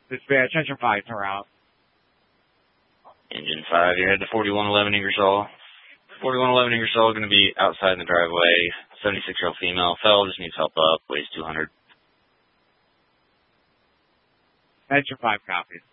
Dispatch, Engine 5, turn around. Engine 5, you're headed to 4111 Ingersoll. 4111 Ingersoll, going to be outside in the driveway. 76-year-old female. Fellow just needs help up, weighs 200. Engine 5 copies.